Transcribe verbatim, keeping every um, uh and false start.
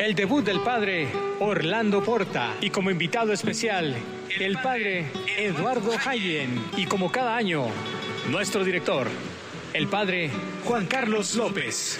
el debut del padre Orlando Porta y como invitado especial el padre Eduardo Hayen y como cada año nuestro director, el padre Juan Carlos López.